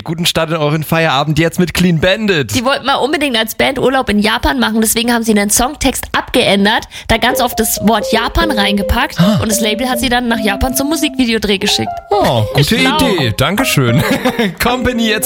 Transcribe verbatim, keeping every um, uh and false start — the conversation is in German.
Guten Start in euren Feierabend jetzt mit Clean Bandit. Die wollten mal unbedingt als Band Urlaub in Japan machen, deswegen haben sie den Songtext abgeändert, da ganz oft das Wort Japan reingepackt ah. und das Label hat sie dann nach Japan zum Musikvideodreh geschickt. Oh, gute Idee. Dankeschön. Company jetzt